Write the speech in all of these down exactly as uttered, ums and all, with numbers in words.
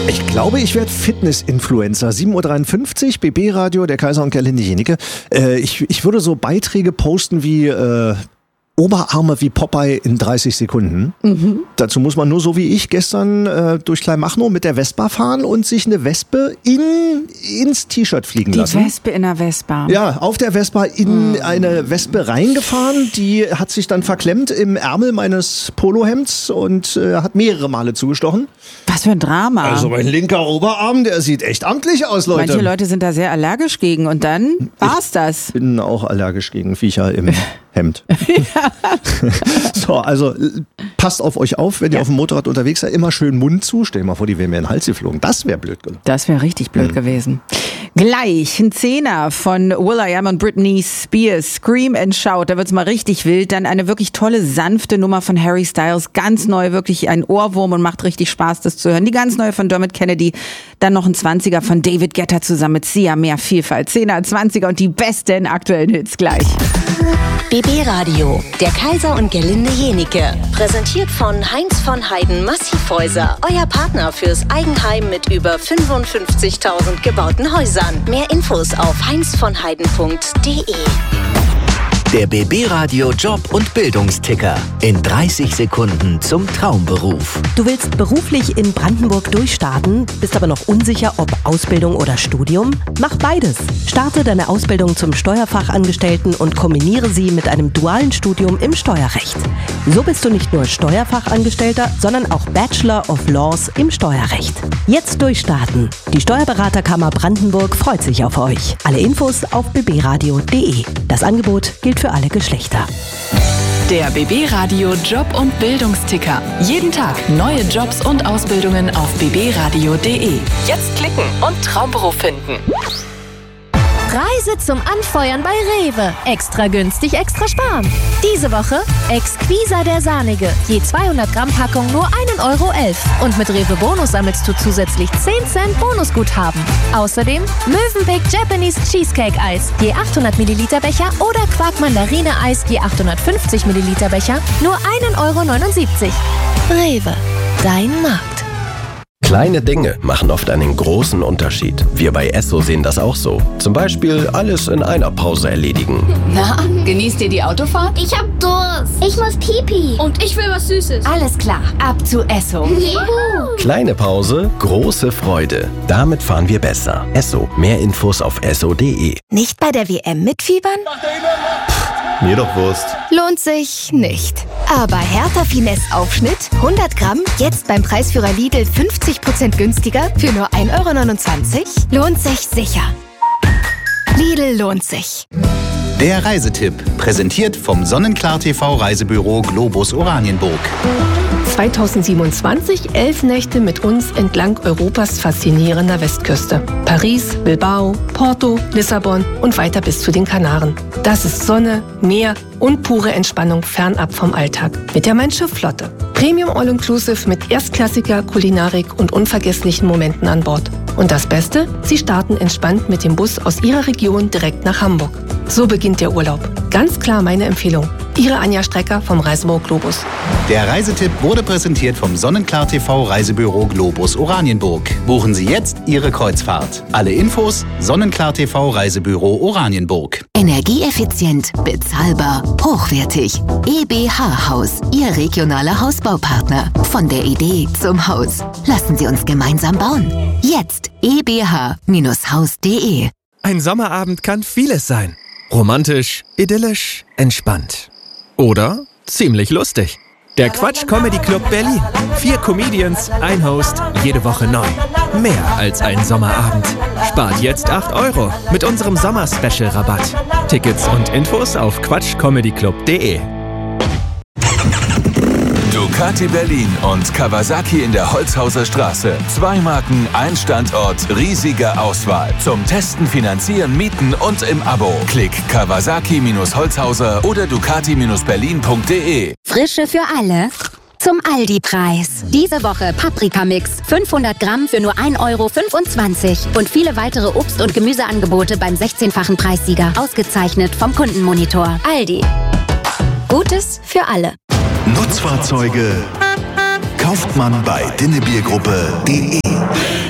Ich glaube, ich werde Fitness-Influencer. sieben Uhr dreiundfünfzig, B B-Radio, der Kaiser und Gerlinde Jenike. Äh, ich, ich würde so Beiträge posten wie äh, Oberarme wie Popeye in dreißig Sekunden. Mhm. Dazu muss man nur so wie ich gestern äh, durch Kleinmachnow mit der Vespa fahren und sich eine Wespe in, ins T-Shirt fliegen die lassen. Die Wespe in der Vespa? Ja, auf der Vespa in mhm. eine Wespe reingefahren. Die hat sich dann verklemmt im Ärmel meines Polohemds und äh, hat mehrere Male zugestochen. Was für ein Drama. Also mein linker Oberarm, der sieht echt amtlich aus, Leute. Manche Leute sind da sehr allergisch gegen und dann war's das. Ich bin auch allergisch gegen Viecher im Hemd. Ja. So, also passt auf euch auf, wenn ihr ja. auf dem Motorrad unterwegs seid, immer schön Mund zu. Stell dir mal vor, die wären mir in den Hals geflogen. Das wäre blöd gewesen. Das wäre richtig blöd mhm. gewesen. Gleich ein Zehner von will.i.am und Britney Spears, Scream and Shout, da wird's mal richtig wild. Dann eine wirklich tolle, sanfte Nummer von Harry Styles, ganz neu, wirklich ein Ohrwurm und macht richtig Spaß, das zu hören. Die ganz neue von Dermot Kennedy, dann noch ein Zwanziger von David Guetta zusammen mit Sia, mehr Vielfalt. Zehner, Zwanziger und die besten aktuellen Hits gleich. B B-Radio, der Kaiser und Gerlinde Jenike. Präsentiert von Heinz von Heiden Massivhäuser. Euer Partner fürs Eigenheim mit über fünfundfünfzigtausend gebauten Häusern. Mehr Infos auf heinz von heiden punkt de. Der B B-Radio Job- und Bildungsticker. In dreißig Sekunden zum Traumberuf. Du willst beruflich in Brandenburg durchstarten, bist aber noch unsicher, ob Ausbildung oder Studium? Mach beides. Starte deine Ausbildung zum Steuerfachangestellten und kombiniere sie mit einem dualen Studium im Steuerrecht. So bist du nicht nur Steuerfachangestellter, sondern auch Bachelor of Laws im Steuerrecht. Jetzt durchstarten. Die Steuerberaterkammer Brandenburg freut sich auf euch. Alle Infos auf b b radio punkt de. Das Angebot gilt für alle Geschlechter. Der B B-Radio Job- und Bildungsticker. Jeden Tag neue Jobs und Ausbildungen auf b b radio punkt de. Jetzt klicken und Traumberuf finden. Reise zum Anfeuern bei Rewe. Extra günstig, extra sparen. Diese Woche Exquisa der Sahnige. Je zweihundert Gramm Packung nur ein Euro elf. Und mit Rewe Bonus sammelst du zusätzlich zehn Cent Bonusguthaben. Außerdem Mövenpick Japanese Cheesecake Eis. Je achthundert Milliliter Becher oder Quark Mandarine Eis. Je achthundertfünfzig Milliliter Becher. Nur ein Euro neunundsiebzig. Rewe. Dein Markt. Kleine Dinge machen oft einen großen Unterschied. Wir bei Esso sehen das auch so. Zum Beispiel alles in einer Pause erledigen. Na, genießt ihr die Autofahrt? Ich hab Durst. Ich muss Pipi. Und ich will was Süßes. Alles klar, ab zu Esso. Juhu. Kleine Pause, große Freude. Damit fahren wir besser. Esso. Mehr Infos auf esso punkt de. Nicht bei der W M mitfiebern? Mir doch Wurst. Lohnt sich nicht. Aber Hertha Finesse Aufschnitt, hundert Gramm, jetzt beim Preisführer Lidl fünfzig Prozent günstiger für nur ein Euro neunundzwanzig? Lohnt sich sicher. Lidl lohnt sich. Der Reisetipp, präsentiert vom Sonnenklar T V Reisebüro Globus Oranienburg. zweitausendsiebenundzwanzig, elf Nächte mit uns entlang Europas faszinierender Westküste. Paris, Bilbao, Porto, Lissabon und weiter bis zu den Kanaren. Das ist Sonne, Meer und pure Entspannung fernab vom Alltag. Mit der Mein-Schiff-Flotte. Premium All-Inclusive mit erstklassiger Kulinarik und unvergesslichen Momenten an Bord. Und das Beste? Sie starten entspannt mit dem Bus aus Ihrer Region direkt nach Hamburg. So beginnt der Urlaub. Ganz klar meine Empfehlung. Ihre Anja Strecker vom Reisebüro Globus. Der Reisetipp wurde präsentiert vom Sonnenklar T V Reisebüro Globus Oranienburg. Buchen Sie jetzt Ihre Kreuzfahrt. Alle Infos Sonnenklar T V Reisebüro Oranienburg. Energieeffizient, bezahlbar, hochwertig. E B H Haus, Ihr regionaler Hausbaupartner. Von der Idee zum Haus. Lassen Sie uns gemeinsam bauen. Jetzt e b h Bindestrich haus punkt de. Ein Sommerabend kann vieles sein. Romantisch, idyllisch, entspannt. Oder ziemlich lustig. Der Quatsch Comedy Club Berlin. Vier Comedians, ein Host, jede Woche neu. Mehr als ein Sommerabend. Spart jetzt acht Euro mit unserem Sommer-Special-Rabatt. Tickets und Infos auf quatsch comedy club punkt de. Ducati Berlin und Kawasaki in der Holzhauser Straße. Zwei Marken, ein Standort, riesige Auswahl. Zum Testen, Finanzieren, Mieten und im Abo. Klick Kawasaki-Holzhauser oder Ducati Berlin punkt de. Frische für alle. Zum Aldi-Preis. Diese Woche Paprika-Mix. fünfhundert Gramm für nur ein Euro fünfundzwanzig. Und viele weitere Obst- und Gemüseangebote beim sechzehnfachen Preissieger. Ausgezeichnet vom Kundenmonitor. Aldi. Gutes für alle. Nutzfahrzeuge kauft man bei dinnebiergruppe punkt de.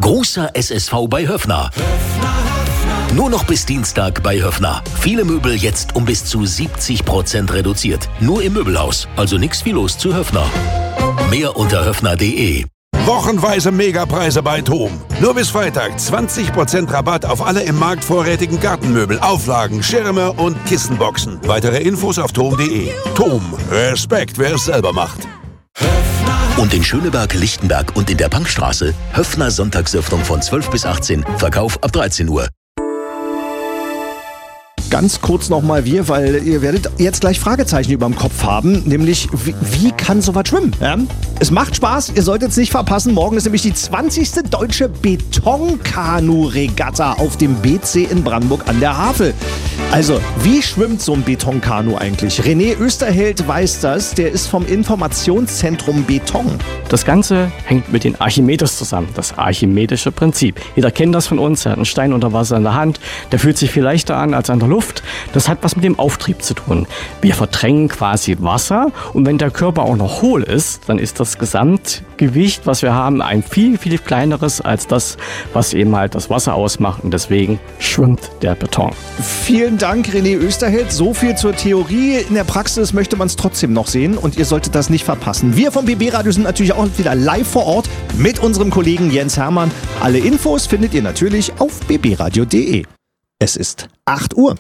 Großer S S V bei Höffner. Nur noch bis Dienstag bei Höffner. Viele Möbel jetzt um bis zu siebzig Prozent reduziert. Nur im Möbelhaus, also nix wie los zu Höffner. Mehr unter höffner punkt de. Wochenweise Megapreise bei TOM. Nur bis Freitag zwanzig Prozent Rabatt auf alle im Markt vorrätigen Gartenmöbel, Auflagen, Schirme und Kissenboxen. Weitere Infos auf tom punkt de. TOM. Respekt, wer es selber macht. Und in Schöneberg, Lichtenberg und in der Punkstraße Höffner Sonntagsöffnung von zwölf bis achtzehn, Verkauf ab dreizehn Uhr. Ganz kurz nochmal wir, weil ihr werdet jetzt gleich Fragezeichen über dem Kopf haben, nämlich wie, wie kann sowas schwimmen? Ja? Es macht Spaß, ihr solltet es nicht verpassen. Morgen ist nämlich die zwanzigste deutsche Betonkanu-Regatta auf dem B C in Brandenburg an der Havel. Also, wie schwimmt so ein Betonkanu eigentlich? René Österheld weiß das, der ist vom Informationszentrum Beton. Das Ganze hängt mit den Archimedes zusammen, das archimedische Prinzip. Jeder kennt das von uns, er hat einen Stein unter Wasser in der Hand, der fühlt sich viel leichter an als an der Luft. Das hat was mit dem Auftrieb zu tun. Wir verdrängen quasi Wasser und wenn der Körper auch noch hohl ist, dann ist das Gesamtgewicht, was wir haben, ein viel, viel kleineres als das, was eben halt das Wasser ausmacht und deswegen schwimmt der Beton. Vielen Dank, René Österheld. So viel zur Theorie. In der Praxis möchte man es trotzdem noch sehen und ihr solltet das nicht verpassen. Wir vom B B Radio sind natürlich auch wieder live vor Ort mit unserem Kollegen Jens Hermann. Alle Infos findet ihr natürlich auf b b radio punkt de. Es ist acht Uhr.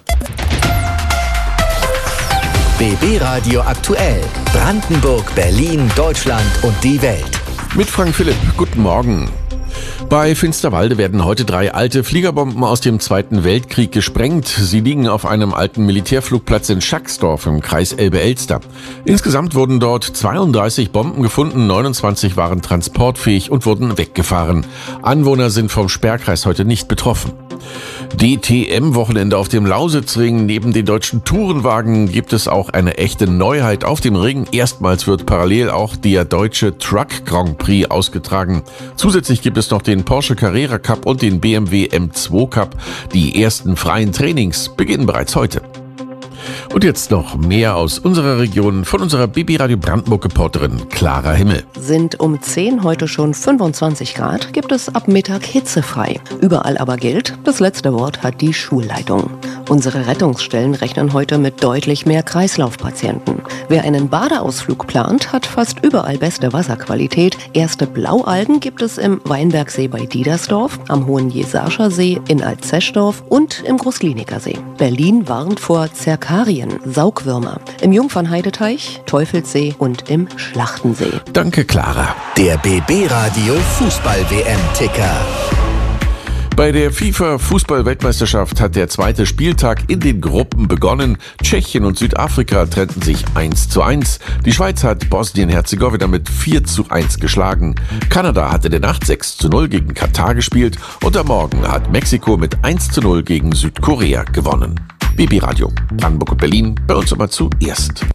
B B Radio aktuell. Brandenburg, Berlin, Deutschland und die Welt. Mit Frank Philipp. Guten Morgen. Bei Finsterwalde werden heute drei alte Fliegerbomben aus dem Zweiten Weltkrieg gesprengt. Sie liegen auf einem alten Militärflugplatz in Schacksdorf im Kreis Elbe-Elster. Insgesamt wurden dort zweiunddreißig Bomben gefunden, neunundzwanzig waren transportfähig und wurden weggefahren. Anwohner sind vom Sperrkreis heute nicht betroffen. D T M-Wochenende auf dem Lausitzring. Neben den deutschen Tourenwagen gibt es auch eine echte Neuheit auf dem Ring. Erstmals wird parallel auch der deutsche Truck Grand Prix ausgetragen. Zusätzlich gibt es noch den Porsche Carrera Cup und den B M W M zwei Cup. Die ersten freien Trainings beginnen bereits heute. Und jetzt noch mehr aus unserer Region von unserer B B Radio Brandenburg-Reporterin Clara Himmel. Sind um zehn heute schon fünfundzwanzig Grad, gibt es ab Mittag hitzefrei. Überall aber gilt, das letzte Wort hat die Schulleitung. Unsere Rettungsstellen rechnen heute mit deutlich mehr Kreislaufpatienten. Wer einen Badeausflug plant, hat fast überall beste Wasserqualität. Erste Blaualgen gibt es im Weinbergsee bei Diedersdorf, am Hohen Jesarscher See in Altzeschdorf und im Großkliniker See. Berlin warnt vor Zerkarien, Saugwürmer, im Jungfernheideteich, Teufelssee und im Schlachtensee. Danke, Clara. Der B B Radio Fußball-W M-Ticker. Bei der FIFA-Fußball-Weltmeisterschaft hat der zweite Spieltag in den Gruppen begonnen. Tschechien und Südafrika trennten sich eins zu eins. Die Schweiz hat Bosnien-Herzegowina mit vier zu eins geschlagen. Kanada hat in der Nacht sechs zu null gegen Katar gespielt und am Morgen hat Mexiko mit eins zu null gegen Südkorea gewonnen. B B Radio, Brandenburg und Berlin, bei uns aber zuerst.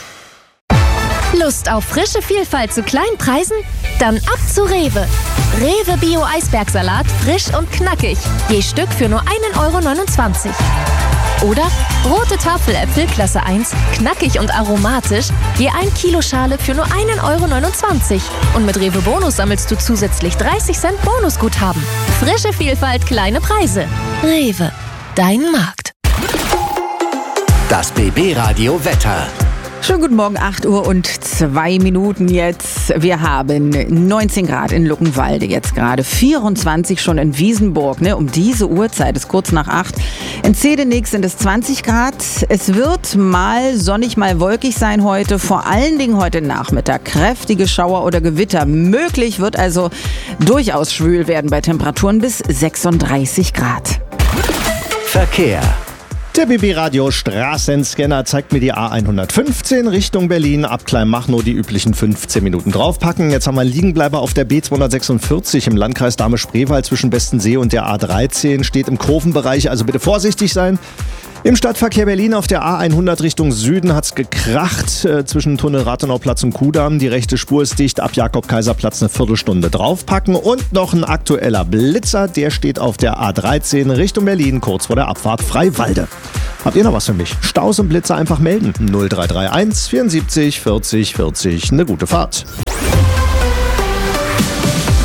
Lust auf frische Vielfalt zu kleinen Preisen? Dann ab zu Rewe. Rewe Bio Eisbergsalat, frisch und knackig. Je Stück für nur einen Euro neunundzwanzig. Oder rote Tafeläpfel Klasse eins, knackig und aromatisch, je ein Kilo Schale für nur einen Euro neunundzwanzig. Und mit Rewe Bonus sammelst du zusätzlich dreißig Cent Bonusguthaben. Frische Vielfalt, kleine Preise. Rewe, dein Markt. Das B B Radio Wetter. Schönen guten Morgen, acht Uhr und zwei Minuten jetzt. Wir haben neunzehn Grad in Luckenwalde jetzt gerade, vierundzwanzig schon in Wiesenburg, ne? Um diese Uhrzeit, ist kurz nach acht. In Zedenix sind es zwanzig Grad. Es wird mal sonnig, mal wolkig sein heute, vor allen Dingen heute Nachmittag. Kräftige Schauer oder Gewitter möglich, wird also durchaus schwül werden bei Temperaturen bis sechsunddreißig Grad. Verkehr. Der B B Radio Straßenscanner zeigt mir die A hundertfünfzehn Richtung Berlin. Ab Kleinmachnow die üblichen fünfzehn Minuten draufpacken. Jetzt haben wir einen Liegenbleiber auf der B zweihundertsechsundvierzig im Landkreis Dahme-Spreewald zwischen Bestensee und der A dreizehn. Steht im Kurvenbereich, also bitte vorsichtig sein. Im Stadtverkehr Berlin auf der A hundert Richtung Süden hat's gekracht äh, zwischen Tunnel Rathenauplatz und Kudamm. Die rechte Spur ist dicht, ab Jakob-Kaiser-Platz eine Viertelstunde draufpacken. Und noch ein aktueller Blitzer, der steht auf der A dreizehn Richtung Berlin, kurz vor der Abfahrt Freiwalde. Habt ihr noch was für mich? Staus und Blitzer einfach melden. null drei drei eins vierundsiebzig vierzig vierzig. Eine gute Fahrt. B B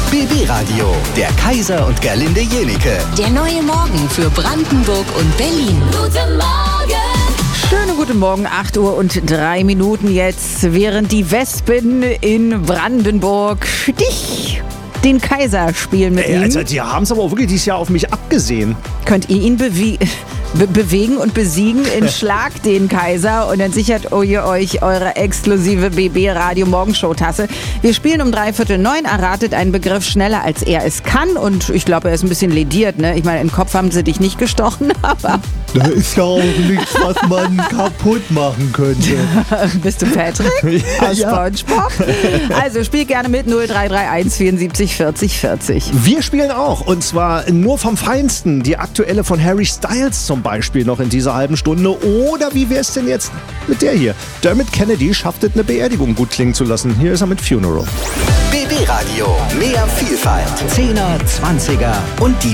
B-Radio, der Kaiser und Gerlinde Jenike. Der neue Morgen für Brandenburg und Berlin. Guten Morgen! Schönen guten Morgen, acht Uhr und drei Minuten jetzt, während die Wespen in Brandenburg dich, den Kaiser, spielen mit Ey, ihm. also, die haben es aber auch wirklich dieses Jahr auf mich abgesehen. Könnt ihr ihn bewie- be- bewegen und besiegen in Schlag den Kaiser und dann sichert ihr euch eure exklusive B B-Radio-Morgenshow-Tasse. Wir spielen um dreiviertel neun, erratet einen Begriff schneller, als er es kann und ich glaube, er ist ein bisschen lediert, ne? Ich meine, im Kopf haben sie dich nicht gestochen, aber... Da ist ja auch nichts, was man kaputt machen könnte. Bist du Patrick aus Ja. SpongeBob? Also spiel gerne mit null drei drei eins vierundsiebzig vierzig vierzig. Wir spielen auch, und zwar nur vom Feinsten. Die aktuelle von Harry Styles zum Beispiel noch in dieser halben Stunde. Oder wie wäre es denn jetzt mit der hier? Dermot Kennedy schafft es, eine Beerdigung gut klingen zu lassen. Hier ist er mit Funeral. B B-Radio, mehr Vielfalt. Zehner, Zwanziger und die